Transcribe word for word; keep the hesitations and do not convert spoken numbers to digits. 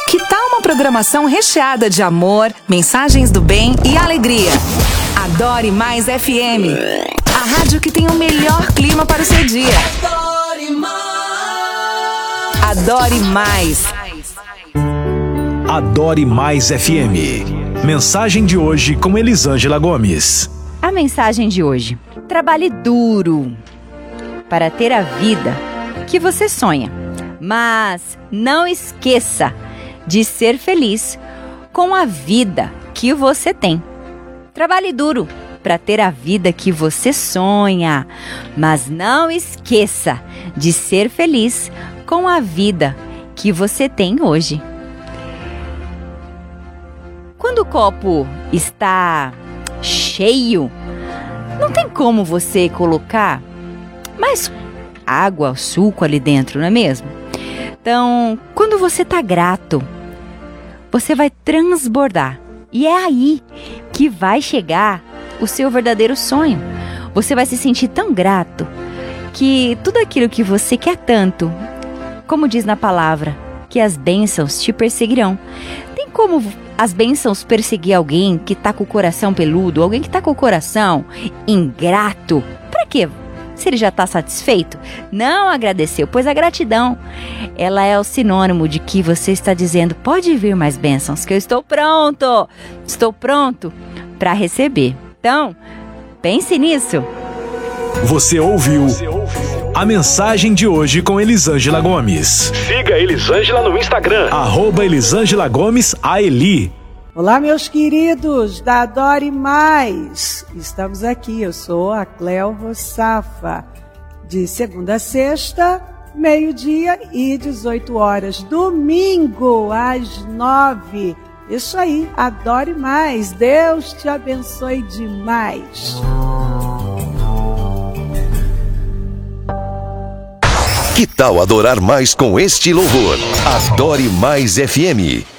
Que tal uma programação recheada de amor, mensagens do bem e alegria? Adore Mais F M, a rádio que tem o melhor clima para o seu dia. Adore Mais. Adore Mais. Adore Mais F M. Mensagem de hoje com Elisângela Gomes. A mensagem de hoje: trabalhe duro para ter a vida que você sonha, mas não esqueça de ser feliz com a vida que você tem. Trabalhe duro para ter a vida que você sonha, mas não esqueça de ser feliz com a vida que você tem hoje. Quando o copo está cheio, não tem como você colocar mais água, suco ali dentro, não é mesmo? Então, quando você está grato, você vai transbordar. E é aí que vai chegar o seu verdadeiro sonho. Você vai se sentir tão grato que tudo aquilo que você quer tanto, como diz na palavra, que as bênçãos te perseguirão. Tem como as bênçãos perseguir alguém que está com o coração peludo, alguém que está com o coração ingrato? Para quê? Se ele já está satisfeito? Não agradeceu, pois a gratidão, ela é o sinônimo de que você está dizendo: pode vir mais bênçãos, que eu estou pronto, estou pronto para receber. Então, pense nisso. Você ouviu a mensagem de hoje com Elisângela Gomes. Siga Elisângela no Instagram, arroba Elisângela Gomes A Eli. Olá, meus queridos da Adore Mais. Estamos aqui, eu sou a Cleo Rossafa, de segunda a sexta, meio-dia e dezoito horas. Domingo, às nove. Isso aí, Adore Mais. Deus te abençoe demais. Que tal adorar mais com este louvor? Adore Mais F M.